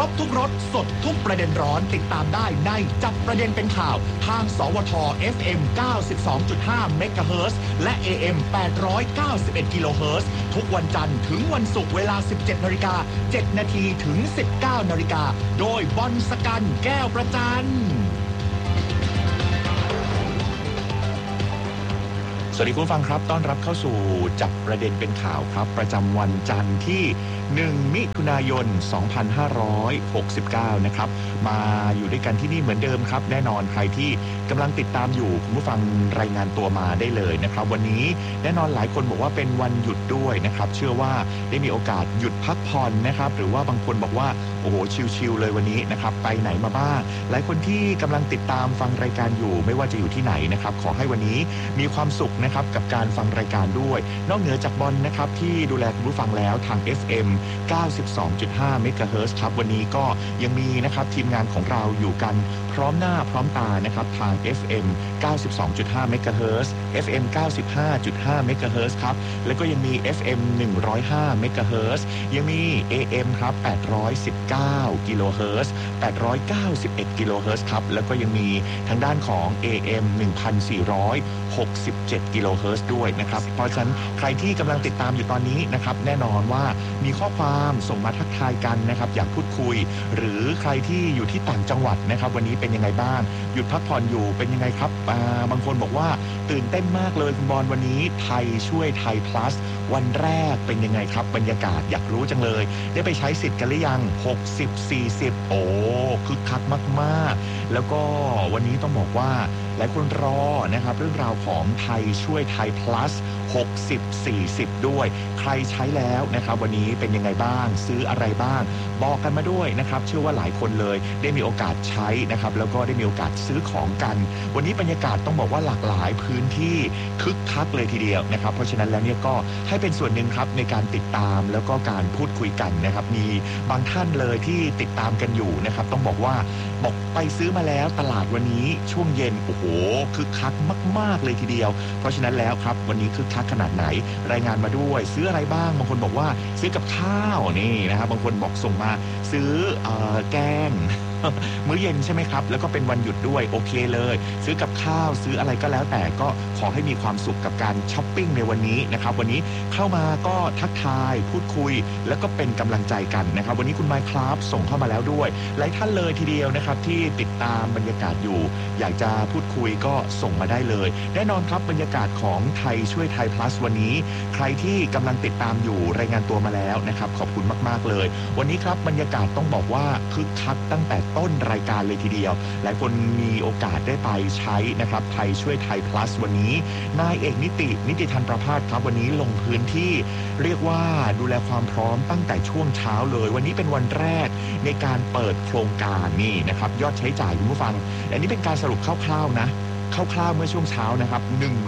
บทุกรถสดทุกประเด็นร้อนติดตามได้ในจับประเด็นเป็นข่าวทางสวท FM 92.5 เมกะเฮิรตซ์และ AM 891 กิโลเฮิรตซ์ทุกวันจันทร์ถึงวันศุกร์เวลา 17 นาฬิกา 7 นาทีถึง 19 นาฬิกาโดยบอลสกันแก้วประจันสวัสดีคุณผู้ฟังครับต้อนรับเข้าสู่จับประเด็นเป็นข่าวครับประจำวันจันทร์ที่1มิถุนายน2569นะครับมาอยู่ด้วยกันที่นี่เหมือนเดิมครับแน่นอนใครที่กำลังติดตามอยู่คุณผู้ฟังรายงานตัวมาได้เลยนะครับวันนี้แน่นอนหลายคนบอกว่าเป็นวันหยุดด้วยนะครับเชื่อว่าได้มีโอกาสหยุดพักผ่อนนะครับหรือว่าบางคนบอกว่าโอ้โหชิลๆเลยวันนี้นะครับไปไหนมาบ้างหลายคนที่กำลังติดตามฟังรายการอยู่ไม่ว่าจะอยู่ที่ไหนนะครับขอให้วันนี้มีความสุขนะครับกับการฟังรายการด้วยนอกเหนือจากบอลนะครับที่ดูแลคุณผู้ฟังแล้วทาง FM 92.5 เมกะเฮิรตซ์ครับวันนี้ก็ยังมีนะครับทีมงานของเราอยู่กันพร้อมหน้าพร้อมตานะครับทาง FM 92.5 เมกะเฮิรตซ์ FM 95.5 เมกะเฮิรตซ์ครับแล้วก็ยังมี FM 105 เมกะเฮิรตซ์ยังมี AM ครับ819 กิโลเฮิรตซ์891 กิโลเฮิรตซ์ครับแล้วก็ยังมีทางด้านของ AM 1,467 กิโลเฮิรตซ์ด้วยนะครับเพราะฉะนั้นใครที่กำลังติดตามอยู่ตอนนี้นะครับแน่นอนว่ามีข้อความส่งมาทักทายกันนะครับอยากพูดคุยหรือใครที่อยู่ที่ต่างจังหวัดนะครับวันนี้เป็นยังไงบ้างหยุดพักผ่อนอยู่เป็นยังไงครับบางคนบอกว่าตื่นเต้นมากเลยคุณบอลวันนี้ไทยช่วยไทย plus วันแรกเป็นยังไงครับบรรยากาศอยากรู้จังเลยได้ไปใช้สิทธิ์กันหรือยัง60-40โอ้คึกคักมากๆแล้วก็วันนี้ต้องบอกว่าหลายคนรอนะครับเรื่องราวของไทยช่วยไทย plus 60-40ด้วยใครใช้แล้วนะครับวันนี้เป็นยังไงบ้างซื้ออะไรบ้างบอกกันมาด้วยนะครับเชื่อว่าหลายคนเลยได้มีโอกาสใช้นะครับแล้วก็ได้มีโอกาสซื้อของกันวันนี้บรรยากาศต้องบอกว่าหลากหลายพื้นที่คึกคักเลยทีเดียวนะครับเพราะฉะนั้นแล้วเนี่ยก็ให้เป็นส่วนหนึ่งครับในการติดตามแล้วก็การพูดคุยกันนะครับมีบางท่านเลยที่ติดตามกันอยู่นะครับต้องบอกว่าบอกไปซื้อมาแล้วตลาดวันนี้ช่วงเย็นโอ้โหคึกคักมากๆเลยทีเดียวเพราะฉะนั้นแล้วครับวันนี้คึกคักขนาดไหนรายงานมาด้วยซื้ออะไรบ้างบางคนบอกว่าซื้อกับข้าวนี่นะครับบางคนบอกส่งมาซื้อแกงมื้อเย็นใช่ไหมครับแล้วก็เป็นวันหยุดด้วยโอเคเลยซื้อกับข้าวซื้ออะไรก็แล้วแต่ก็ขอให้มีความสุขกับการช้อปปิ้งในวันนี้นะครับวันนี้เข้ามาก็ทักทายพูดคุยแล้วก็เป็นกำลังใจกันนะครับวันนี้คุณไมค์ครับส่งเข้ามาแล้วด้วยหลายท่านเลยทีเดียวนะครับที่ติดตามบรรยากาศอยู่อยากจะพูดคุยก็ส่งมาได้เลยแน่นอนครับบรรยากาศของไทยช่วยไทย plus วันนี้ใครที่กำลังติดตามอยู่รายงานตัวมาแล้วนะครับขอบคุณมากๆเลยวันนี้ครับบรรยากาศต้องบอกว่าคึกคักตั้งแต่ต้นรายการเลยทีเดียวหลายคนมีโอกาสได้ไปใช้นะครับไทยช่วยไทย plus วันนี้นายเอกนิติธันประภาสครับวันนี้ลงพื้นที่เรียกว่าดูแลความพร้อมตั้งแต่ช่วงเช้าเลยวันนี้เป็นวันแรกในการเปิดโครงการนี่นะครับยอดใช้จ่ายคุณผู้ฟังอันนี้เป็นการสรุปคร่าวๆนะคร่าวๆเมื่อช่วงเช้านะครับ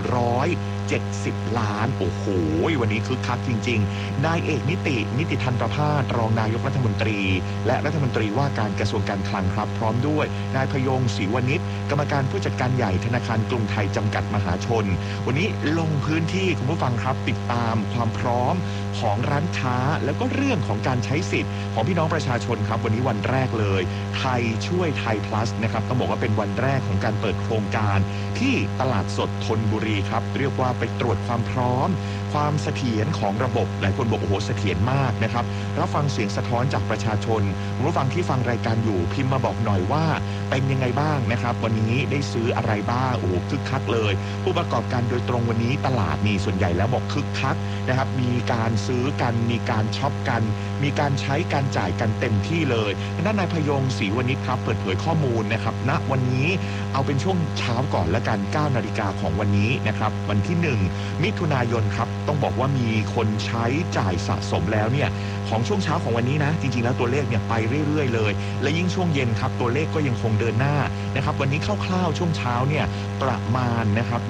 170 ล้านโอ้โหวันนี้คึกคักจริงๆนายเอกนิติธันประภาสรองนายกรัฐมนตรีและรัฐมนตรีว่าการกระทรวงการคลังครับพร้อมด้วยนายพยงศรีวณิชกรรมการผู้จัดการใหญ่ธนาคารกรุงไทยจำกัดมหาชนวันนี้ลงพื้นที่คุณผู้ฟังครับติดตามความพร้อมของร้านค้าแล้วก็เรื่องของการใช้สิทธิ์ของพี่น้องประชาชนครับวันนี้วันแรกเลยไทยช่วยไทย plus นะครับต้องบอกว่าเป็นวันแรกของการเปิดโครงการที่ตลาดสดธนบุรีครับเรียกว่าไปตรวจความพร้อมความเสถียรของระบบหลายคนบอกโอ้โหเสถียรมากนะครับรับฟังเสียงสะท้อนจากประชาชนคุณผู้ฟังที่ฟังรายการอยู่พิมพ์มาบอกหน่อยว่าเป็นยังไงบ้างนะครับวันนี้ได้ซื้ออะไรบ้างโอ้โหคึกคักเลยผู้ประกอบการโดยตรงวันนี้ตลาดนี่ส่วนใหญ่แล้วบอกคึกคักนะครับมีการซื้อกันมีการช็อปกันมีการใช้การจ่ายกันเต็มที่เลยด้านนายพยงศรีวณิชครับเปิดเผยข้อมูลนะครับณวันนี้เอาเป็นช่วงเช้าก่อนละกัน 9 นาฬิกาของวันนี้นะครับวันที่1มิถุนายนครับต้องบอกว่ามีคนใช้จ่ายสะสมแล้วเนี่ยของช่วงเช้าของวันนี้นะจริงๆแล้วตัวเลขเนี่ยไปเรื่อยๆเลยและยิ่งช่วงเย็นครับตัวเลขก็ยังคงเดินหน้านะครับวันนี้คร่าวๆช่วงเช้าเนี่ยประมาณนะครับ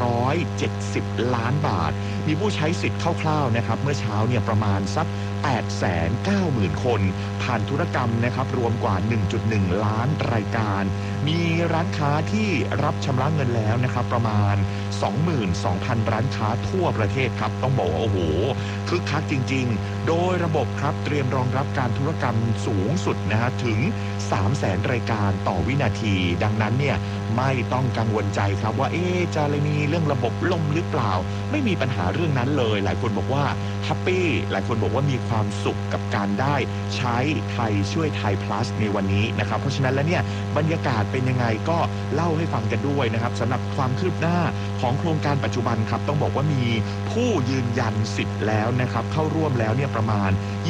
170 ล้านบาทมีผู้ใช้สิทธิ์คร่าวๆนะครับเมื่อเช้าเนี่ยประมาณสัก890,000 คนผ่านธุรกรรมนะครับรวมกว่า 1.1 ล้านรายการมีร้านค้าที่รับชำระเงินแล้วนะครับประมาณ 22,000 ร้านค้าทั่วประเทศครับต้องบอกว่าโอ้โหคึกคักจริงๆโดยระบบครับเตรียมรองรับการธุรกรรมสูงสุดนะฮะถึง 300,000 รายการต่อวินาทีดังนั้นเนี่ยไม่ต้องกังวลใจครับว่าจะมีเรื่องระบบล่มหรือเปล่าไม่มีปัญหาเรื่องนั้นเลยหลายคนบอกว่าแฮปปี้หลายคนบอกว่ามีความสุขกับการได้ใช้ไทยช่วยไทย plus ในวันนี้นะครับเพราะฉะนั้นแล้วเนี่ยบรรยากาศเป็นยังไงก็เล่าให้ฟังกันด้วยนะครับสำหรับความคืบหน้าของโครงการปัจจุบันครับต้องบอกว่ามีผู้ยืนยันสิทธิ์แล้วนะครับเข้าร่วมแล้วเนี่ยประมาณ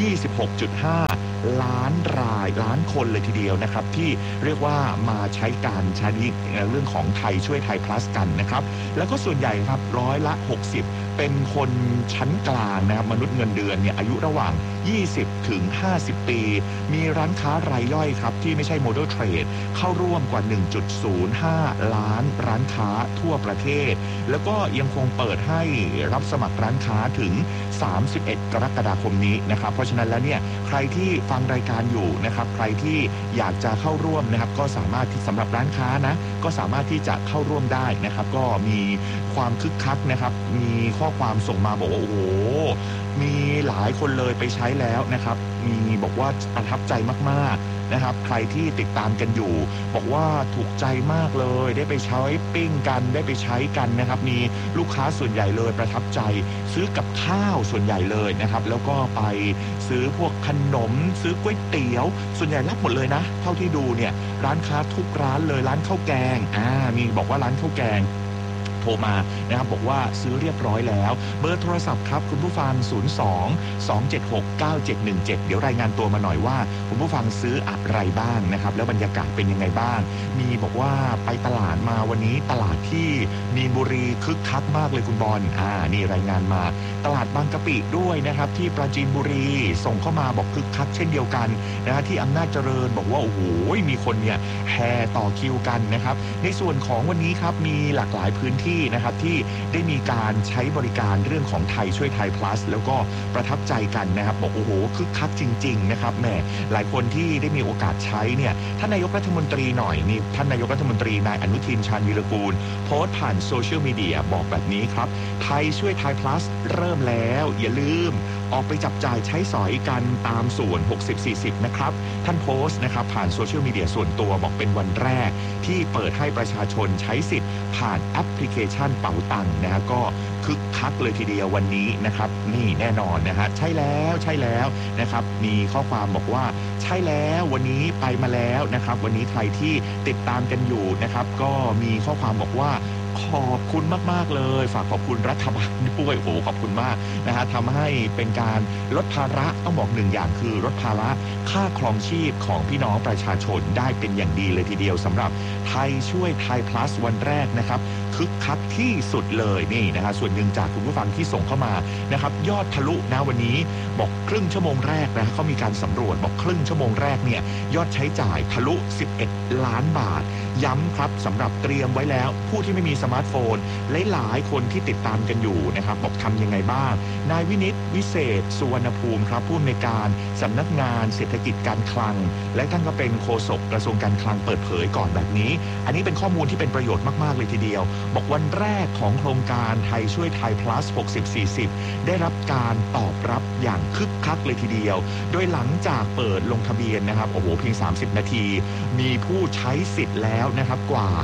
26.5 ล้านคนเลยทีเดียวนะครับที่เรียกว่ามาใช้การใช้เรื่องของไทยช่วยไทย plus กันนะครับแล้วก็ส่วนใหญ่ครับ60%เป็นคนชั้นกลางนะครับมนุษย์เงินเดือนเนี่ยอายุระหว่าง20 ถึง 50 ปีมีร้านค้ารายย่อยครับที่ไม่ใช่โมเดลเทรดเข้าร่วมกว่า 1.05 ล้านร้านค้าทั่วประเทศแล้วก็ยังคงเปิดให้รับสมัครร้านค้าถึง31 กรกฎาคมนี้นะครับเพราะฉะนั้นแล้วเนี่ยใครที่ฟังรายการอยู่นะครับใครที่อยากจะเข้าร่วมนะครับก็สามารถที่สำหรับร้านค้านะก็สามารถที่จะเข้าร่วมได้นะครับก็มีความคึกคักนะครับมีข้อความส่งมาบอกว่าโอ้โหมีหลายคนเลยไปใช้แล้วนะครับมีบอกว่าประทับใจมากๆนะครับใครที่ติดตามกันอยู่บอกว่าถูกใจมากเลยได้ไปใช้ปิ้งกันได้ไปใช้กันนะครับมีลูกค้าส่วนใหญ่เลยประทับใจซื้อกับข้าวส่วนใหญ่เลยนะครับแล้วก็ไปซื้อพวกขนมซื้อก๋วยเตี๋ยวส่วนใหญ่รับหมดเลยนะเท่าที่ดูเนี่ยร้านค้าทุกร้านเลยร้านข้าวแกงมีบอกว่าร้านข้าวแกงโทรมานะครับบอกว่าซื้อเรียบร้อยแล้วเบอร์โทรศัพท์ครับคุณผู้ฟัง02-276-9717เดี๋ยวรายงานตัวมาหน่อยว่าคุณผู้ฟังซื้ออะไรบ้างนะครับแล้วบรรยากาศเป็นยังไงบ้างมีบอกว่าไปตลาดมาวันนี้ตลาดที่มีนบุรีคึกคักมากเลยคุณบอลนี่รายงานมาตลาดบางกะปิด้วยนะครับที่ปราจีนบุรีส่งเข้ามาบอกคึกคักเช่นเดียวกันนะที่อำนาจเจริญบอกว่าโอ้โหมีคนเนี่ยแห่ต่อคิวกันนะครับในส่วนของวันนี้ครับมีหลากหลายพื้นที่นะครับที่ได้มีการใช้บริการเรื่องของไทยช่วยไทย plus แล้วก็ประทับใจกันนะครับบอกโอ้โหคึกคักจริงๆนะครับแหมหลายคนที่ได้มีโอกาสใช้เนี่ยท่านนายกรัฐมนตรีหน่อยนี่ท่านนายกรัฐมนตรีนายอนุทินชาญวีรกูลโพสต์ผ่านโซเชียลมีเดียบอกแบบนี้ครับไทยช่วยไทย plus เริ่มแล้วอย่าลืมออกไปจับจ่ายใช้สอยกันตามส่วน 60-40 นะครับท่านโพสต์นะครับผ่านโซเชียลมีเดียส่วนตัวบอกเป็นวันแรกที่เปิดให้ประชาชนใช้สิทธิ์ผ่านแอปพลิเคชันเป๋าตังค์นะฮะก็คึกคักเลยทีเดียววันนี้นะครับนี่แน่นอนนะฮะใช่แล้วนะครับมีข้อความบอกว่าใช่แล้ววันนี้ไปมาแล้วนะครับวันนี้ใครที่ติดตามกันอยู่นะครับก็มีข้อความบอกว่าขอบคุณมากๆเลยฝากขอบคุณรัฐบาลด้วยโอ้ขอบคุณมากนะฮะทำให้เป็นการลดภาระต้องบอกหนึ่งอย่างคือลดภาระค่าครองชีพของพี่น้องประชาชนได้เป็นอย่างดีเลยทีเดียวสำหรับไทยช่วยไทย plus วันแรกนะครับคึกคักที่สุดเลยนี่นะฮะส่วนหนึ่งจากคุณผู้ฟังที่ส่งเข้ามานะครับยอดทะลุนะวันนี้บอกครึ่งชั่วโมงแรกนะเขามีการสำรวจบอกครึ่งชั่วโมงแรกเนี่ยยอดใช้จ่ายทะลุ11 ล้านบาทย้ำครับสำหรับเตรียมไว้แล้วผู้ที่ไม่มีสมาร์ทโฟนหลายๆคนที่ติดตามกันอยู่นะครับบอกทำยังไงบ้างนายวินิตวิเศษสุวรรณภูมิครับผู้อำนวยการสำนักงานเศรษฐกิจการคลังและท่านก็เป็นโฆษกกระทรวงการคลังเปิดเผยก่อนแบบนี้อันนี้เป็นข้อมูลที่เป็นประโยชน์มากๆเลยทีเดียวบอกวันแรกของโครงการไทยช่วยไทย plus 60-40ได้รับการตอบรับอย่างคึกคักเลยทีเดียวโดยหลังจากเปิดลงทะเบียนนะครับโอ้โหเพียง30 นาทีมีผู้ใช้สิทธิ์แล้วนะครับกว่า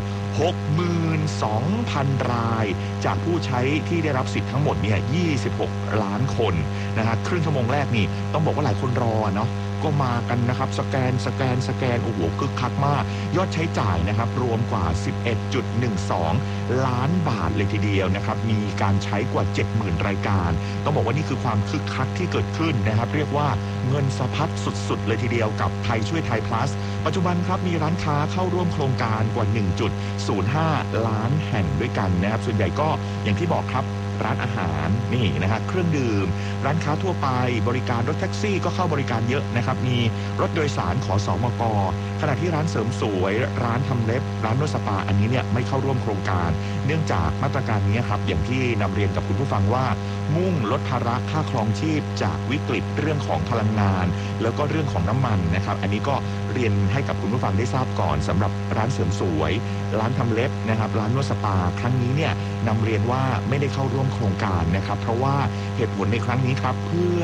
62,000 รายจากผู้ใช้ที่ได้รับสิทธิ์ทั้งหมดเนี่ย26 ล้านคนนะฮะครึ่งชั่วโมงแรกนี่ต้องบอกว่าหลายคนรอเนาะก็มากันนะครับสแกนโอ้โหคึกคักมากยอดใช้จ่ายนะครับรวมกว่า 11.12 ล้านบาทเลยทีเดียวนะครับมีการใช้กว่า 70,000 รายการต้องบอกว่านี่คือความคึกคักที่เกิดขึ้นนะครับเรียกว่าเงินสะพัดสุดๆเลยทีเดียวกับไทยช่วยไทย plus ปัจจุบันครับมีร้านค้าเข้าร่วมโครงการกว่า 1.05 ล้านแห่งด้วยกันนะครับส่วนใหญ่ก็อย่างที่บอกครับร้านอาหารนี่นะฮะเครื่องดื่มร้านค้าทั่วไปบริการรถแท็กซี่ก็เข้าบริการเยอะนะครับมีรถโดยสารขสมกขณะที่ร้านเสริมสวยร้านทำเล็บร้านนวดสปาอันนี้เนี่ยไม่เข้าร่วมโครงการเนื่องจากมาตรการนี้ครับอย่างที่นำเรียนกับคุณผู้ฟังว่ามุ่งลดภาระค่าครองชีพจากวิกฤตเรื่องของพลังงานแล้วก็เรื่องของน้ำมันนะครับอันนี้ก็เรียนให้กับคุณผู้ฟังได้ทราบก่อนสำหรับร้านเสริมสวยร้านทำเล็บนะครับร้านนวดสปาครั้งนี้เนี่ยนำเรียนว่าไม่ได้เข้าร่วมโครงการนะครับเพราะว่าเหตุผลในครั้งนี้ครับเพื่อ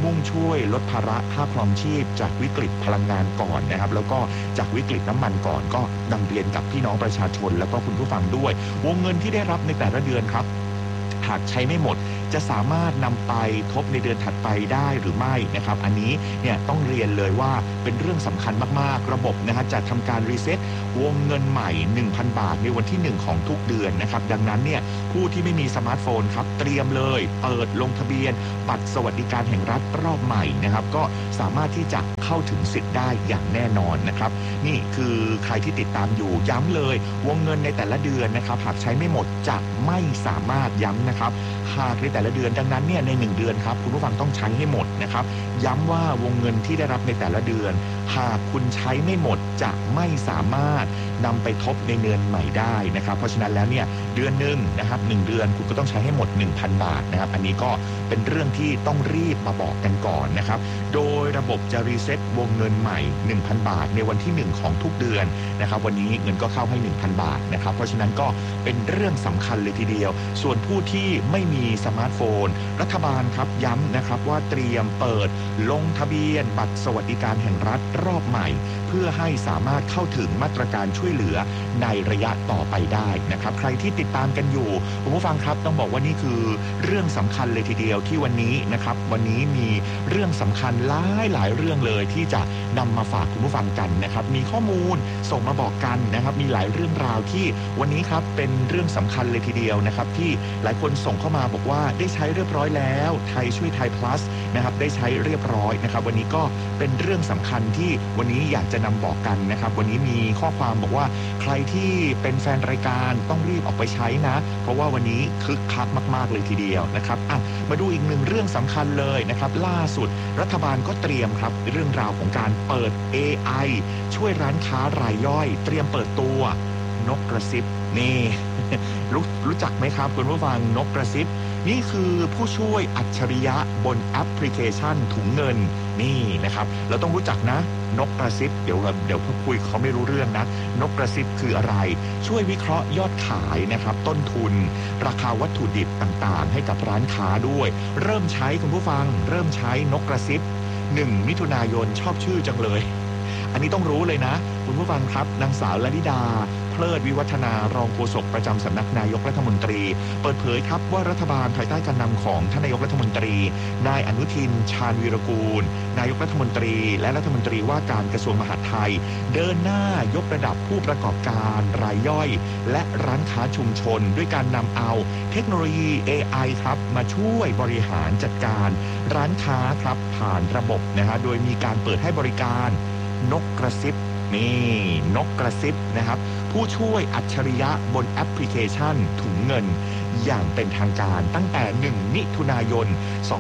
มุ่งช่วยลดภาระค่าครองชีพจากวิกฤตพลังงานก่อนนะครับแล้วก็จากวิกฤตน้ำมันก่อนก็นำเรียนกับพี่น้องประชาชนแล้วก็คุณผู้ฟังด้วยวงเงินที่ได้รับในแต่ละเดือนครับหากใช้ไม่หมดจะสามารถนำไปทบในเดือนถัดไปได้หรือไม่นะครับอันนี้เนี่ยต้องเรียนเลยว่าเป็นเรื่องสำคัญมากๆระบบนะฮะจะทำการรีเซ็ตวงเงินใหม่ 1,000 บาทในวันที่1ของทุกเดือนนะครับดังนั้นเนี่ยผู้ที่ไม่มีสมาร์ทโฟนครับเตรียมเลยเปิดลงทะเบียนบัตรสวัสดิการแห่งรัฐรอบใหม่นะครับก็สามารถที่จะเข้าถึงสิทธิ์ได้อย่างแน่นอนนะครับนี่คือใครที่ติดตามอยู่ย้ำเลยวงเงินในแต่ละเดือนนะครับหากใช้ไม่หมดจะไม่สามารถย้ำนะครับหากในแต่ละเดือนดังนั้นเนี่ยใน1เดือนครับคุณผู้ฟังต้องใช้ให้หมดนะครับย้ำว่าวงเงินที่ได้รับในแต่ละเดือนหากคุณใช้ไม่หมดจะไม่สามารถนำไปทบในเดือนใหม่ได้นะครับเพราะฉะนั้นแล้วเนี่ยเดือนหนึ่งนะครับ1เดือนคุณก็ต้องใช้ให้หมด 1,000 บาทนะครับอันนี้ก็เป็นเรื่องที่ต้องรีบมาบอกกันก่อนนะครับโดยระบบจะรีเซ็ตวงเงินใหม่ 1,000 บาทในวันที่1ของทุกเดือนนะครับวันนี้เงินก็เข้าให้ 1,000 บาทนะครับเพราะฉะนั้นก็เป็นเรื่องสำคัญเลยทีเดียวส่วนผู้ที่ไม่มีสมาร์ทโฟนรัฐบาลครับย้ำนะครับว่าเตรียมเปิดลงทะเบียนบัตรสวัสดิการแห่งรัฐรอบใหม่เพื่อให้สามารถเข้าถึงมาตรการช่วยเหลือในระยะต่อไปได้นะครับใครที่ติดตามกันอยู่คุณผู้ฟังครับต้องบอกว่านี่คือเรื่องสำคัญเลยทีเดียวที่วันนี้นะครับวันนี้มีเรื่องสำคัญหลายเรื่องเลยที่จะนำมาฝากคุณผู้ฟังกันนะครับมีข้อมูลส่งมาบอกกันนะครับมีหลายเรื่องราวที่วันนี้ครับเป็นเรื่องสำคัญเลยทีเดียวนะครับที่หลายคนส่งเข้ามาบอกว่าได้ใช้เรียบร้อยแล้วไทยช่วยไทย plus นะครับได้ใช้เรียบร้อยนะครับวันนี้ก็เป็นเรื่องสำคัญที่วันนี้อยากจะนำบอกกันนะครับวันนี้มีข้อความบอกว่าใครที่เป็นแฟนรายการต้องรีบออกไปใช้นะเพราะว่าวันนี้คึกคักมากๆเลยทีเดียวนะครับมาดูอีกหนึ่งเรื่องสำคัญเลยนะครับล่าสุดรัฐบาลก็เตรียมครับเรื่องราวของการเปิด AI ช่วยร้านค้ารายย่อยเตรียมเปิดตัวนกกระซิบนี่ รู้จักไหมครับคุณผู้ฟังนกกระซิบนี่คือผู้ช่วยอัจฉริยะบนแอปพลิเคชันถุงเงินนี่นะครับเราต้องรู้จักนะนกกระซิบเดี๋ยวพูดคุยเขาไม่รู้เรื่องนะนกกระซิบคืออะไรช่วยวิเคราะห์ยอดขายนะครับต้นทุนราคาวัตถุดิบต่างๆให้กับร้านค้าด้วยเริ่มใช้คุณผู้ฟังเริ่มใช้นกกระซิบ1 มิถุนายนชอบชื่อจังเลยอันนี้ต้องรู้เลยนะคุณผู้ฟังครับนางสาวลลิดาเพลิดวิวัฒนารองโฆษกประจำสำนักนายกรัฐมนตรีเปิดเผยครับว่ารัฐบาลภายใต้การนำของท่านนายกรัฐมนตรีนายอนุทินชาญวีรกูลนายกรัฐมนตรีและรัฐมนตรีว่าการกระทรวงมหาดไทยเดินหน้ายกระดับผู้ประกอบการรายย่อยและร้านค้าชุมชนด้วยการนำเอาเทคโนโลยี AI ครับมาช่วยบริหารจัดการร้านค้าครับผ่านระบบนะฮะโดยมีการเปิดให้บริการนกกระซิบนี่นกกระซิบนะครับผู้ช่วยอัจฉริยะบนแอปพลิเคชันถุงเงินอย่างเป็นทางการตั้งแต่1 มิถุนายน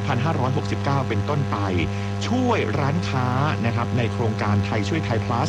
2569 เป็นต้นไปช่วยร้านค้านะครับในโครงการไทยช่วยไทย plus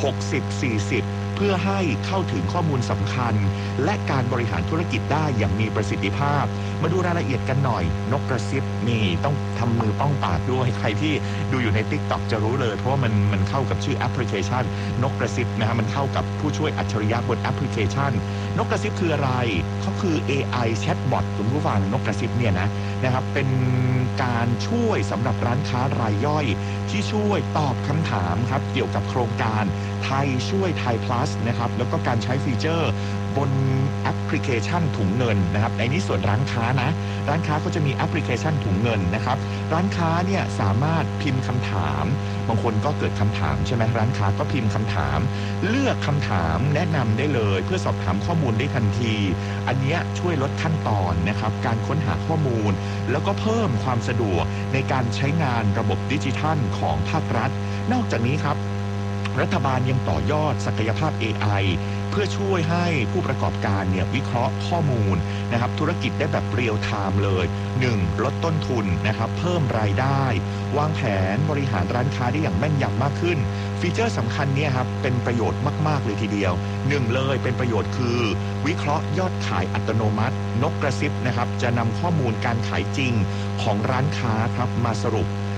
60-40 เพื่อให้เข้าถึงข้อมูลสำคัญและการบริหารธุรกิจได้อย่างมีประสิทธิภาพมาดูรายละเอียดกันหน่อยนกกระซิบนี่ต้องทำมือป้องปากด้วยใครที่ดูอยู่ใน TikTok จะรู้เลยเพราะว่ามันเข้ากับชื่อแอปพลิเคชันนกกระซิบนะฮะมันเข้ากับผู้ช่วยอัจฉริยะบนแอปพลิเคชันนกกระซิบคืออะไรเขาคือ AI Chatbot คุณผู้ฟังนกกระซิบเนี่ยนะครับเป็นการช่วยสำหรับร้านค้ารายย่อยที่ช่วยตอบคำถามครับเกี่ยวกับโครงการไทยช่วยไทย plus นะครับแล้วก็การใช้ฟีเจอร์บนแอปพลิเคชันถุงเงินนะครับในนี้ส่วนร้านค้านะร้านค้าก็จะมีแอปพลิเคชันถุงเงินนะครับร้านค้าเนี่ยสามารถพิมพ์คำถามบางคนก็เกิดคำถามใช่ไหมร้านค้าก็พิมพ์คำถามเลือกคำถามแนะนำได้เลยเพื่อสอบถามข้อมูลได้ทันทีอันนี้ช่วยลดขั้นตอนนะครับการค้นหาข้อมูลแล้วก็เพิ่มความสะดวกในการใช้งานระบบดิจิทัลของภาครัฐนอกจากนี้ครับรัฐบาลยังต่อยอดศักยภาพ AI เพื่อช่วยให้ผู้ประกอบการเนี่ยวิเคราะห์ข้อมูลนะครับธุรกิจได้แบบเรียลไทม์เลย 1. ลดต้นทุนนะครับเพิ่มรายได้วางแผนบริหารร้านค้าได้อย่างแม่นยำมากขึ้นฟีเจอร์สำคัญเนี่ยครับเป็นประโยชน์มากๆเลยทีเดียว1เลยเป็นประโยชน์คือวิเคราะห์ยอดขายอัตโนมัตินกกระซิบนะครับจะนำข้อมูลการขายจริงของร้านค้าครับมาสรุป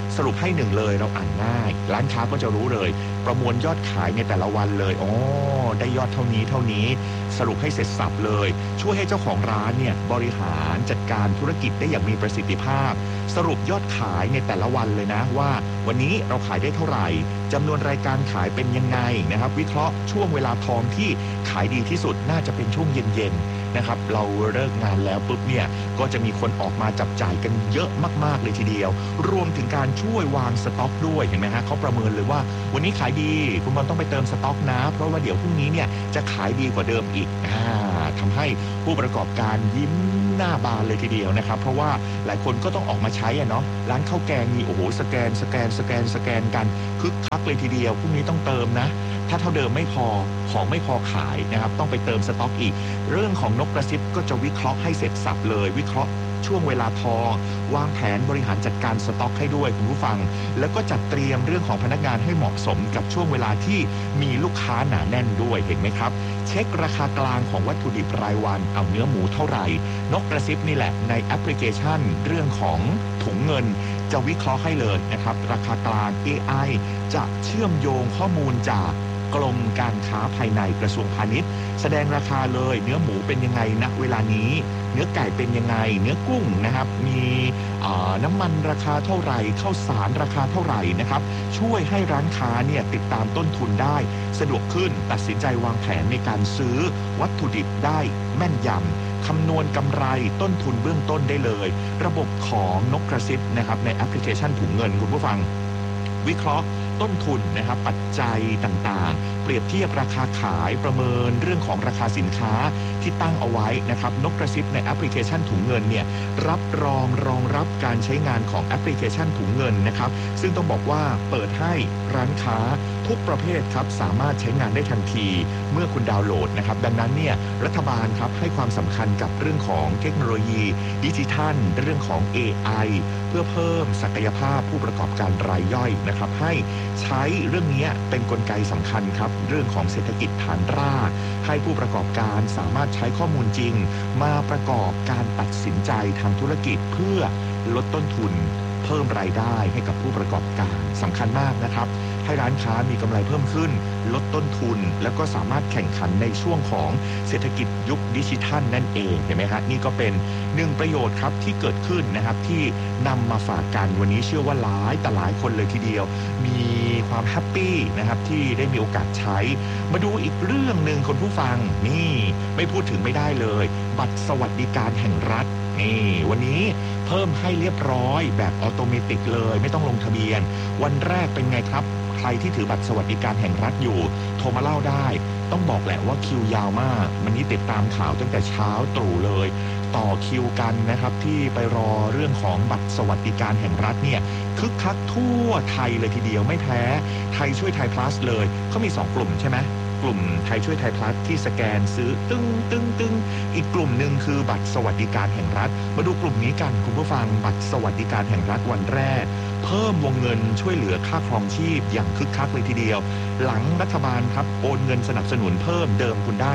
สรุปให้หนึ่งเลยเราอ่านง่ายร้านค้าก็จะรู้เลยประมวลยอดขายในแต่ละวันเลยอ๋อได้ยอดเท่านี้สรุปให้เสร็จสับเลยช่วยให้เจ้าของร้านเนี่ยบริหารจัดการธุรกิจได้อย่างมีประสิทธิภาพสรุปยอดขายในแต่ละวันเลยนะว่าวันนี้เราขายได้เท่าไหร่จำนวนรายการขายเป็นยังไงนะครับวิเคราะห์ช่วงเวลาทองที่ขายดีที่สุดน่าจะเป็นช่วงเย็นๆนะครับเราเลิกงานแล้วปุ๊บเนี่ยก็จะมีคนออกมาจับจ่ายกันเยอะมากๆเลยทีเดียวรวมถึงการช่วยวางสต็อกด้วยเห็นไหมฮะเขาประเมินเลยว่าวันนี้ขายดีคุณบอลต้องไปเติมสต็อกนะเพราะว่าเดี๋ยวพรุ่งนี้เนี่ยจะขายดีกว่าเดิมอีกทำให้ผู้ประกอบการยิ้มหน้าบานเลยทีเดียวนะครับเพราะว่าหลายคนก็ต้องออกมาใช้เนาะร้านข้าวแกงมีโอ้โหสแกนกันคึกคักเลยทีเดียวพรุ่งนี้ต้องเติมนะถ้าเท่าเดิมไม่พอของไม่พอขายนะครับต้องไปเติมสต็อกอีกเรื่องของนกกระซิบก็จะวิเคราะห์ให้เสร็จสับเลยวิเคราะห์ช่วงเวลาทองวางแผนบริหารจัดการสต็อกให้ด้วยคุณผู้ฟังแล้วก็จัดเตรียมเรื่องของพนักงานให้เหมาะสมกับช่วงเวลาที่มีลูกค้าหนาแน่นด้วยเห็นไหมครับเช็คราคากลางของวัตถุดิบรายวันเอาเนื้อหมูเท่าไหร่นกกระซิบนี่แหละในแอปพลิเคชันเรื่องของถุงเงินจะวิเคราะห์ให้เลยนะครับราคากลาง AI จะเชื่อมโยงข้อมูลจากกรมการค้าภายในกระทรวงพาณิชย์แสดงราคาเลยเนื้อหมูเป็นยังไงณเวลานี้เนื้อไก่เป็นยังไงเนื้อกุ้งนะครับมีน้ำมันราคาเท่าไหร่ข้าวสารราคาเท่าไหร่นะครับช่วยให้ร้านค้าเนี่ยติดตามต้นทุนได้สะดวกขึ้นตัดสินใจวางแผนในการซื้อวัตถุดิบได้แม่นยำคำนวณกำไรต้นทุนเบื้องต้นได้เลยระบบของนกกระซิบนะครับในแอปพลิเคชันถุงเงินคุณผู้ฟังวิเคราะห์ต้นทุนนะครับปัจจัยต่างๆเปรียบเทียบราคาขายประเมินเรื่องของราคาสินค้าที่ตั้งเอาไว้นะครับนกกระซิบในแอปพลิเคชันถุงเงินเนี่ยรับรองรับการใช้งานของแอปพลิเคชันถุงเงินนะครับซึ่งต้องบอกว่าเปิดให้ร้านค้าทุกประเภทครับสามารถใช้งานได้ทันทีเมื่อคุณดาวน์โหลดนะครับดังนั้นเนี่ยรัฐบาลครับให้ความสำคัญกับเรื่องของเทคโนโลยีดิจิทัลเรื่องของ AI เพื่อเพิ่มศักยภาพผู้ประกอบการรายย่อยนะครับให้ใช้เรื่องนี้เป็นกลไกสำคัญครับเรื่องของเศรษฐกิจฐานรากให้ผู้ประกอบการสามารถใช้ข้อมูลจริงมาประกอบการตัดสินใจทางธุรกิจเพื่อลดต้นทุนเพิ่มรายได้ให้กับผู้ประกอบการสำคัญมากนะครับให้ร้านค้ามีกำไรเพิ่มขึ้นลดต้นทุนแล้วก็สามารถแข่งขันในช่วงของเศรษฐกิจยุคดิจิทัลนั่นเองเห็นไหมครับนี่ก็เป็นหนึ่งประโยชน์ครับที่เกิดขึ้นนะครับที่นำมาฝากกันวันนี้เชื่อว่าหลายคนเลยทีเดียวมีความแฮปปี้นะครับที่ได้มีโอกาสใช้มาดูอีกเรื่องหนึ่งคนผู้ฟังนี่ไม่พูดถึงไม่ได้เลยบัตรสวัสดิการแห่งรัฐนี่วันนี้เพิ่มให้เรียบร้อยแบบออโตเมติกเลยไม่ต้องลงทะเบียนวันแรกเป็นไงครับใครที่ถือบัตรสวัสดิการแห่งรัฐอยู่โทรมาเล่าได้ต้องบอกแหละว่าคิวยาวมากวันนี้ติดตามข่าวตั้งแต่เช้าตรู่เลยต่อคิวกันนะครับที่ไปรอเรื่องของบัตรสวัสดิการแห่งรัฐเนี่ยคึกคักทั่วไทยเลยทีเดียวไม่แพ้ไทยช่วยไทย plus เลยเขามี2กลุ่มใช่ไหมกลุ่มไทยช่วยไทย plus ที่สแกนซื้อตึ้งอีกกลุ่มหนึ่งคือบัตรสวัสดิการแห่งรัฐมาดูกลุ่มนี้กันคุณผู้ฟังบัตรสวัสดิการแห่งรัฐวันแรกเพิ่มวงเงินช่วยเหลือค่าครองชีพอย่างคึกคักเลยทีเดียวหลังรัฐบาลครับโอนเงินสนับสนุนเพิ่มเดิมคุณได้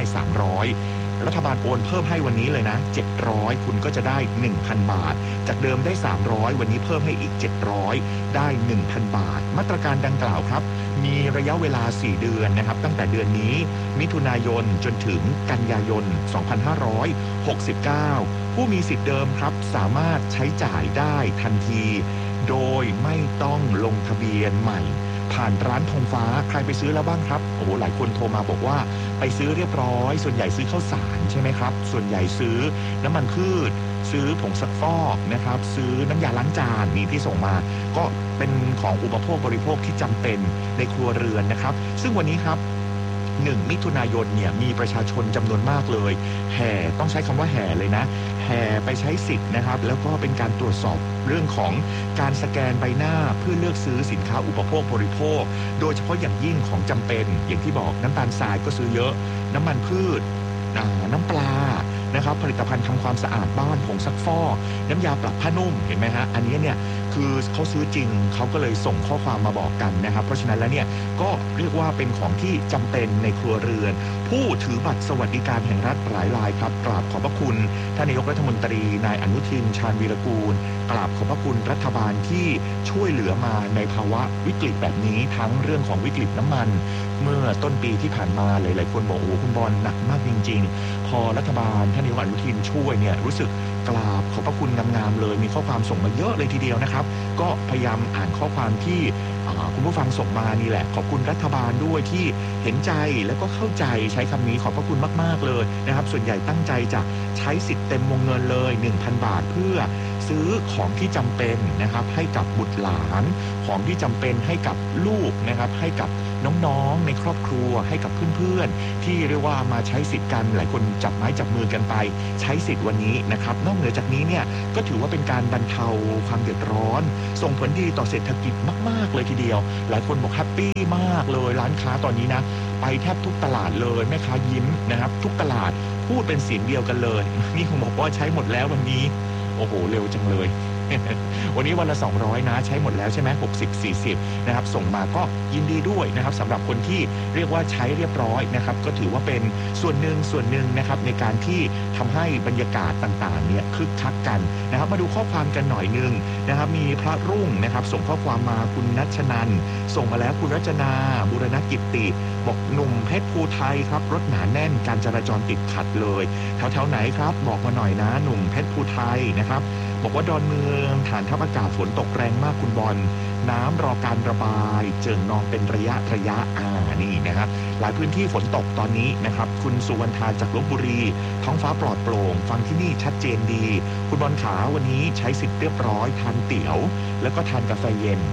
300รัฐบาลโอนเพิ่มให้วันนี้เลยนะ700คุณก็จะได้ 1,000 บาทจากเดิมได้300วันนี้เพิ่มให้อีก700ได้ 1,000 บาทมาตรการดังกล่าวครับมีระยะเวลา4เดือนนะครับตั้งแต่เดือนนี้มิถุนายนจนถึงกันยายน2569ผู้มีสิทธิ์เดิมครับสามารถใช้จ่ายได้ทันทีโดยไม่ต้องลงทะเบียนใหม่ผ่านร้านธงฟ้าใครไปซื้อแล้วบ้างครับโอ้โหหลายคนโทรมาบอกว่าไปซื้อเรียบร้อยส่วนใหญ่ซื้อข้าวสารใช่ไหมครับส่วนใหญ่ซื้อน้ำมันพืชซื้อผงซักฟอกนะครับซื้อน้ำยาล้างจานนี่ที่ส่งมาก็เป็นของอุปโภคบริโภคที่จำเป็นในครัวเรือนนะครับซึ่งวันนี้ครับ1 มิถุนายนเนี่ยมีประชาชนจำนวนมากเลยแห่ต้องใช้คำว่าแห่เลยนะแห่ไปใช้สิทธิ์นะครับแล้วก็เป็นการตรวจสอบเรื่องของการสแกนใบหน้าเพื่อเลือกซื้อสินค้าอุปโภคบริโภคโดยเฉพาะอย่างยิ่งของจำเป็นอย่างที่บอกน้ำตาลทรายก็ซื้อเยอะน้ำมันพืชน้ำปลานะครับผลิตภัณฑ์ทำความสะอาดบ้านผงซักฟอกน้ำยาปรับผ้านุ่มเห็นไหมฮะอันนี้เนี่ยคือเขาซื้อจริงเขาก็เลยส่งข้อความมาบอกกันนะครับเพราะฉะนั้นแล้วเนี่ยก็เรียกว่าเป็นของที่จำเป็นในครัวเรือนผู้ถือบัตรสวัสดิการแห่งรัฐหลายรายครับกราบขอบพระคุณท่านนายกรัฐมนตรีนายอนุทินชาญวีรกูลกราบขอบพระคุณรัฐบาลที่ช่วยเหลือมาในภาวะวิกฤตแบบนี้ทั้งเรื่องของวิกฤตน้ำมันเมื่อต้นปีที่ผ่านมาหลายๆคนบอกโอ้คุณบอลหนักมากจริงๆพอรัฐบาลท่านนายกอนุทินช่วยเนี่ยรู้สึกกราบขอบพระคุณงามๆเลยมีข้อความส่งมาเยอะเลยทีเดียวนะครับก็พยายามอ่านข้อความที่คุณผู้ฟังส่งมานี่แหละขอบคุณรัฐบาลด้วยที่เห็นใจแล้วก็เข้าใจใช้คำนี้ขอบพระคุณมากๆเลยนะครับส่วนใหญ่ตั้งใจจะใช้สิทธิ์เต็มวงเงินเลย 1,000 บาทเพื่อซื้อของที่จำเป็นนะครับให้กับบุตรหลานของที่จำเป็นให้กับลูกนะครับให้กับน้องๆในครอบครัวให้กับเพื่อนๆที่เรียกว่ามาใช้สิทธิ์กันหลายคนจับไม้จับมือกันไปใช้สิทธิ์วันนี้นะครับนอกเหนือจากนี้เนี่ยก็ถือว่าเป็นการบรรเทาความเดือดร้อนส่งผลดีต่อเศรษฐกิจมากๆเลยทีเดียวหลายคนบอกแฮปปี้มากเลยร้านค้าตอนนี้นะไปแทบทุกตลาดเลยแม่ค้ายิ้มนะครับทุกตลาดพูดเป็นเสียงเดียวกันเลยนี่ผมบอกว่าใช้หมดแล้ววันนี้โอ้โหเร็วจังเลย วันนี้วันละ200นะใช้หมดแล้วใช่ไหม60-40นะครับส่งมาก็ยินดีด้วยนะครับสำหรับคนที่เรียกว่าใช้เรียบร้อยนะครับก็ถือว่าเป็นส่วนหนึ่งนะครับในการที่ทำให้บรรยากาศต่างๆเนี่ยคึกคักกันนะครับมาดูข้อความกันหน่อยนึงนะครับมีพระรุ่งนะครับส่งข้อความมาคุณนัชนันส่งมาแล้วคุณรัชนาบุรณกิตติบอกหนุ่มเพชรภูไทยครับรถหนาแน่นการจราจรติดขัดเลยแถวๆไหนครับบอกมาหน่อยนะหนุ่มเพชรภูไทยนะครับบอกว่าดอนเมืองฐานทัพอากาศฝนตกแรงมากคุณบอลน้ำรอการระบายเจิ่งนองเป็นระยะนี่นะครับหลายพื้นที่ฝนตกตอนนี้นะครับคุณสุวรรณธาจากลพบุรีท้องฟ้าปลอดโปร่งฟังที่นี่ชัดเจนดีคุณบอลขาวันนี้ใช้สิทธิ์เรียบร้อยทานเตี๋ยวแล้วก็ทานกาแฟเย็น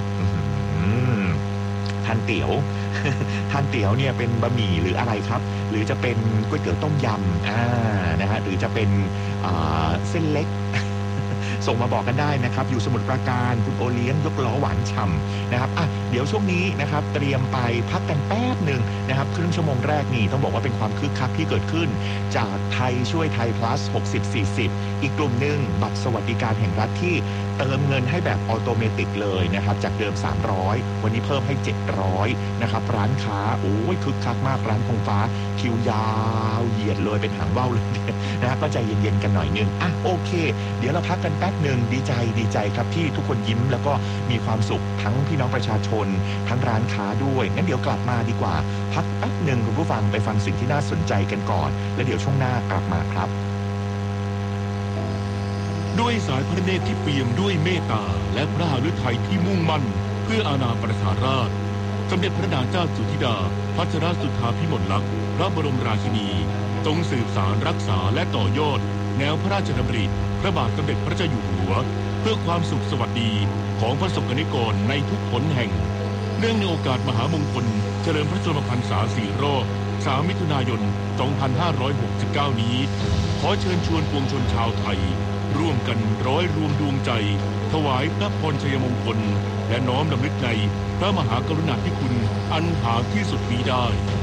ทานเตี๋ยว ทานเตี๋ยวเนี่ยเป็นบะหมี่หรืออะไรครับหรือจะเป็นก๋วยเตี๋ยวต้มยำนะฮะหรือจะเป็นเส้นเล็ก ส่งมาบอกกันได้นะครับอยู่สมุทรปราการคุณโอเลี้ยงยกล้อหวานฉ่ำนะครับเดี๋ยวช่วงนี้นะครับเตรียมไปพักกันแป๊บหนึ่งนะครับครึ่งชั่วโมงแรกนี่ต้องบอกว่าเป็นความคึกคักที่เกิดขึ้นจากไทยช่วยไทย plus 60-40อีกกลุ่มหนึ่งบัตรสวัสดิการแห่งรัฐที่เติมเงินให้แบบออโตเมติกเลยนะครับจากเดิม300วันนี้เพิ่มให้700นะครับร้านค้าโอ้ยคึกคักมากร้านธงฟ้าคิวยาวเหยียดเลยเป็นหางว่าวเลยนะก็ใจเย็นๆกันหน่อยนึงโอเคเดี๋ยวเราพักกันแป๊บหนึ่งดีใจครับที่ทุกคนยิ้มแล้วก็มีความสุขทั้งพี่น้องประชาชนทั้งร้านค้าด้วยงั้นเดี๋ยวกลับมาดีกว่าพักแป๊บหนึ่งคุณผู้ฟังไปฟังสิ่งที่น่าสนใจกันก่อนแล้วเดี๋ยวช่วงหน้ากลับมาครับด้วยสายพระเนตรที่เปี่ยมด้วยเมตตาและพระหฤทัยที่มุ่งมั่นเพื่ออาณาประชาราษฎร์สมเด็จพระนางเจ้าสุธิดาพัชรสุทธาภิมลลักษณ์พระบรมราชินีทรงสืบสานรักษาและต่อยอดแนวพระราชดำริพระบาทสมเด็จพระเจ้าอยู่หัวเพื่อความสุขสวัสดีของพระสงฆ์นิกรในทุกหนแห่งเนื่องในโอกาสมหามงคลเฉลิมพระชนมพรรษา4 รอบ3 มิถุนายน 2569 นี้ขอเชิญชวนปวงชนชาวไทยร่วมกันร้อยรวมดวงใจถวายพระพรชัยมงคลและน้อมรำลึกในพระมหากรุณาธิคุณอันหาที่สุดมิได้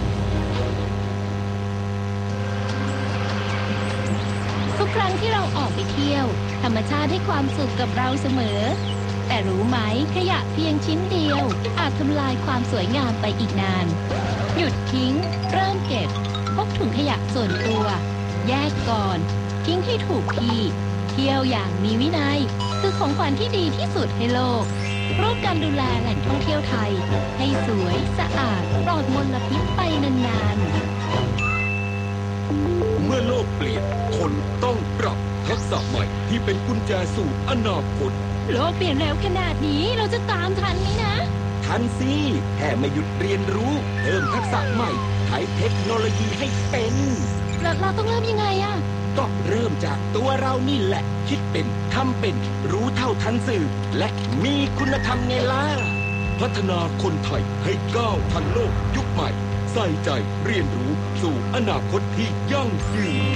ทุกครั้งที่เราออกไปเที่ยวธรรมชาติให้ความสุขกับเราเสมอแต่รู้ไหมขยะเพียงชิ้นเดียวอาจทำลายความสวยงามไปอีกนานหยุดทิ้งเริ่มเก็บพกถุงขยะส่วนตัวแยกก่อนทิ้งให้ถูกที่เที่ยวอย่างมีวินัยคือของขวัญที่ดีที่สุดให้โลกร่วมกันดูแลแหล่งท่องเที่ยวไทยให้สวยสะอาดปลอดมลพิษไปนานๆเมื่อโลกเปลี่ยนคนต้องปรับทักษะใหม่ที่เป็นกุญแจสู่อนาคตโลกเปลี่ยนเร็วขนาดนี้เราจะตามทันไหมนะทันสิแค่ไม่หยุดเรียนรู้เพิ่มทักษะใหม่ใช้เทคโนโลยีให้เป็นเราต้องเริ่มยังไงอะก็เริ่มจากตัวเรานี่แหละคิดเป็นทำเป็นรู้เท่าทันสื่อและมีคุณธรรมไงล่ะพัฒนาคนไทยให้ก้าวทันโลกยุคใหม่ใส่ใจเรียนรู้สู่อนาคตที่ยั่งยืน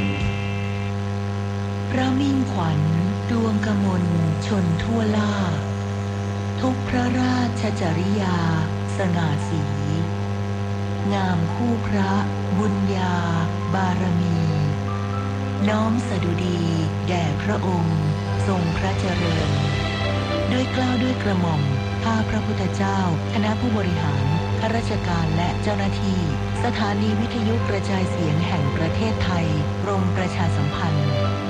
พระมิ่งขวัญดวงกมลชนทั่วล่าทุกพระราชจริยาสง่าสีงามคู่พระบุญญาบารมีน้อมสดุดีแด่พระองค์ทรงพระเจริญด้วยเกล้าด้วยกระหม่อมข้าพระพุทธเจ้าคณะผู้บริหารข้าราชการและเจ้าหน้าที่สถานีวิทยุกระจายเสียงแห่งประเทศไทยกรมประชาสัมพันธ์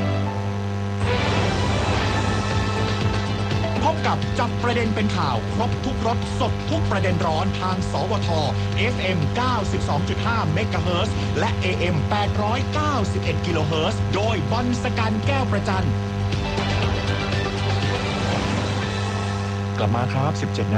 พบกับจับประเด็นเป็นข่าวครบทุกรสสดทุกประเด็นร้อนทางสวท FM 92.5 เมกะเฮิรตซ์และ AM 891 กิโลเฮิรตซ์โดยบอลสกันแก้วประจันกลับมาครับ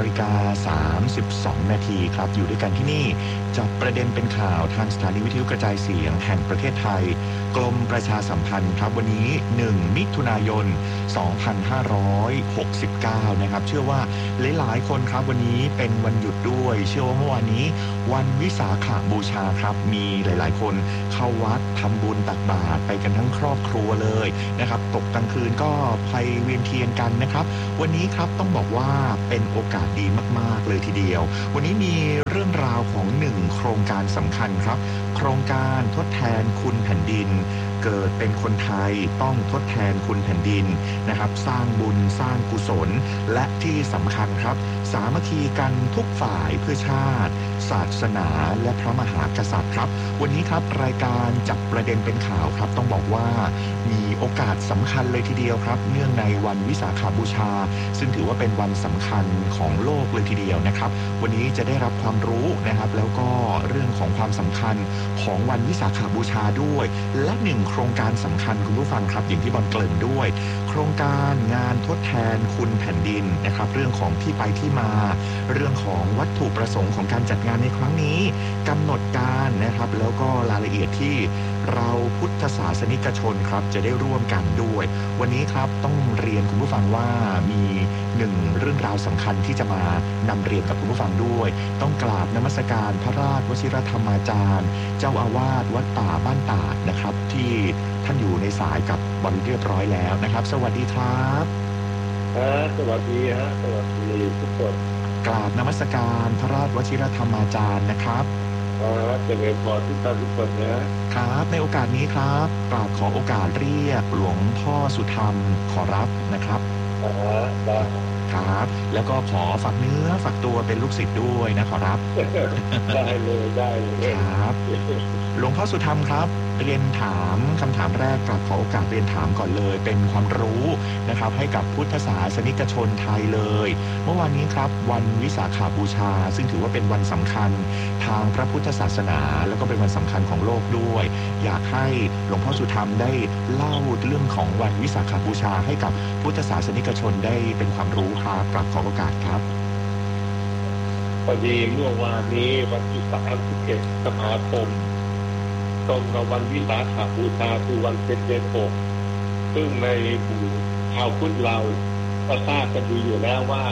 17:32 นาทีครับอยู่ด้วยกันที่นี่จับประเด็นเป็นข่าวทางสถานีวิทยุกระจายเสียงแห่งประเทศไทยกรมประชาสัมพันธ์ครับวันนี้1มิถุนายน2569นะครับเชื่อว่าหลายๆคนครับวันนี้เป็นวันหยุดด้วยเชื่อว่าเมื่อวานนี้วันวิสาขบูชาครับมีหลายๆคนเข้าวัดทำบุญตักบาตรไปกันทั้งครอบครัวเลยนะครับตกกลางคืนก็ไปเวียนเทียนกันนะครับวันนี้ครับต้องบอกว่าเป็นโอกาสดีมากๆเลยทีเดียววันนี้มีเรื่องราวของ1โครงการสำคัญครับโครงการทดแทนคุณแผ่นดินเกิดเป็นคนไทยต้องทดแทนคุณแผ่นดินนะครับสร้างบุญสร้างกุศลและที่สำคัญครับสามัคคีกันทุกฝ่ายเพื่อชาติศาสนาและพระมหากษัตริย์ครับวันนี้ครับรายการจับประเด็นเป็นข่าวครับต้องบอกว่ามีโอกาสสำคัญเลยทีเดียวครับเนื่องในวันวิสาขบูชาซึ่งถือว่าเป็นวันสำคัญของโลกเลยทีเดียวนะครับวันนี้จะได้รับความรู้นะครับแล้วก็เรื่องของความสำคัญของวันวิสาขบูชาด้วยและ1โครงการสำคัญคุณผู้ฟังครับอย่างที่บอลเกริ่นด้วยโครงการงานทดแทนคุณแผ่นดินนะครับเรื่องของที่ไปที่มาเรื่องของวัตถุประสงค์ของการจัดงานในครั้งนี้กำหนดการนะครับแล้วก็รายละเอียดที่เราพุทธศาสนิกชนครับจะได้ร่วมกันด้วยวันนี้ครับต้องเรียนคุณผู้ฟังว่ามี1เรื่องราวสำคัญที่จะมานำเรียนกับคุณผู้ฟังด้วยต้องกราบนมัสการพระราชวชิรธรรมาจารย์เจ้าอาวาสวัดป่าบ้านตาดนะครับที่ท่านอยู่ในสายกับบอลเรียบร้อยแล้วนะครับสวัสดีครับสวัสดีฮะสวัสดีทุกคนกราบนมัสการพระราชวชิรธรรมาจารย์นะครับเจริญพรทุกคนนะครับในโอกาสนี้ครับกราบขอโอกาสเรียกหลวงพ่อสุธรรมขอรับนะครับได้ครับแล้วก็ขอฝากเนื้อฝากตัวเป็นลูกศิษย์ด้วยนะขอรับได้เลยครับหลวงพ่อสุธรรมครับเรียนถามคำถามแรกกราบขอโอกาสเรียนถามก่อนเลยเป็นความรู้นะครับให้กับพุทธศาสนิกชนไทยเลยเมื่อวานนี้ครับวันวิสาขบูชาซึ่งถือว่าเป็นวันสำคัญทางพระพุทธศาสนาแล้วก็เป็นวันสำคัญของโลกด้วยอยากให้หลวงพ่อสุธรรมได้เล่าเรื่องของวันวิสาขบูชาให้กับพุทธศาสนิกชนได้เป็นความรู้ครับกราบขอโอกาสครับพอดีเมื่อวานนี้วันที่31สิงหาคมตรงกับวันวิสาขบูชาคือวันเพ็ญเดือน6ซึ่งในหมู่ชาวพุทธเราก็ทราบกันดีอยู่แล้วว่า